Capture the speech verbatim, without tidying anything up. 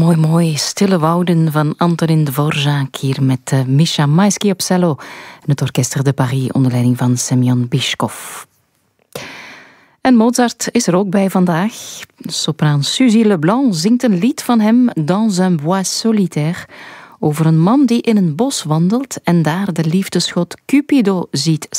Mooi, mooi. Stille Wouden van Antonin Dvorak hier met uh, Misha Maïski op cello en het Orchestre de Paris onder leiding van Semyon Bychkov. En Mozart is er ook bij vandaag. Sopraan Suzy Leblanc zingt een lied van hem, Dans un bois solitaire, over een man die in een bos wandelt en daar de liefdesgod Cupido ziet